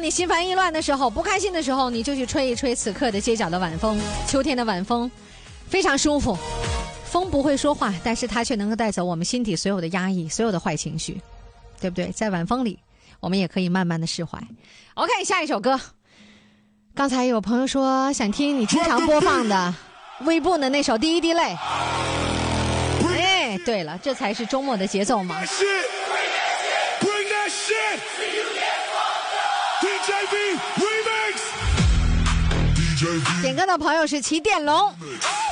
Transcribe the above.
当你心烦意乱的时候，不开心的时候，你就去吹一吹此刻的街角的晚风，秋天的晚风非常舒服。风不会说话，但是它却能够带走我们心底所有的压抑，所有的坏情绪，对不对？在晚风里我们也可以慢慢的释怀。 OK， 下一首歌，刚才有朋友说想听你经常播放的微步的那首第一滴泪。哎，对了，这才是周末的节奏嘛。点歌的朋友是骑电龙。